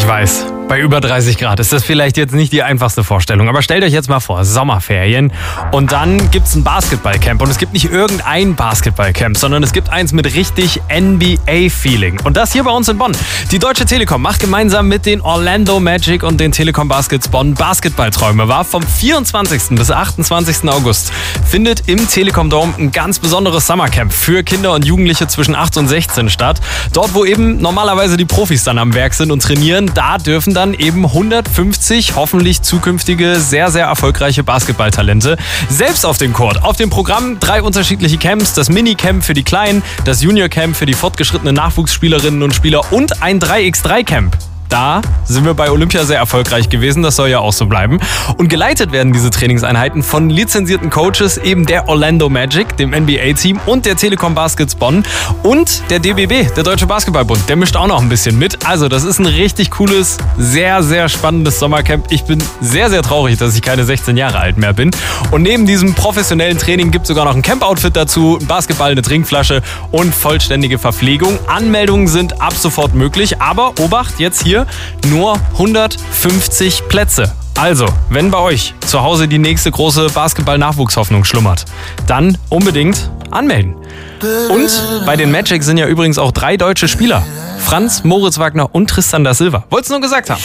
Ich weiß, bei über 30 Grad ist das vielleicht jetzt nicht die einfachste Vorstellung, aber stellt euch jetzt mal vor, Sommerferien und dann gibt's ein Basketballcamp und es gibt nicht irgendein Basketballcamp, sondern es gibt eins mit richtig NBA-Feeling und das hier bei uns in Bonn. Die Deutsche Telekom macht gemeinsam mit den Orlando Magic und den Telekom Baskets Bonn Basketballträume wahr. Vom 24. bis 28. August findet im Telekom Dome ein ganz besonderes Summercamp für Kinder und Jugendliche zwischen 8 und 16 statt. Dort, wo eben normalerweise die Profis dann am Werk sind und trainieren, da dürfen dann eben 150 hoffentlich zukünftige, sehr, sehr erfolgreiche Basketballtalente selbst auf dem Court. Auf dem Programm 3 unterschiedliche Camps, das Minicamp für die Kleinen, das Junior-Camp für die fortgeschrittenen Nachwuchsspielerinnen und Spieler und ein 3x3-Camp. Da sind wir bei Olympia sehr erfolgreich gewesen, das soll ja auch so bleiben. Und geleitet werden diese Trainingseinheiten von lizenzierten Coaches, eben der Orlando Magic, dem NBA-Team und der Telekom Baskets Bonn und der DBB, der Deutsche Basketballbund, der mischt auch noch ein bisschen mit. Also das ist ein richtig cooles, sehr, sehr spannendes Sommercamp. Ich bin sehr, sehr traurig, dass ich keine 16 Jahre alt mehr bin. Und neben diesem professionellen Training gibt es sogar noch ein Camp-Outfit dazu, ein Basketball, eine Trinkflasche und vollständige Verpflegung. Anmeldungen sind ab sofort möglich, aber Obacht, jetzt hier nur 150 Plätze. Also, wenn bei euch zu Hause die nächste große Basketball-Nachwuchshoffnung schlummert, dann unbedingt anmelden. Und bei den Magic sind ja übrigens auch 3 deutsche Spieler. Franz, Moritz Wagner und Tristan da Silva. Wollt's nur gesagt haben.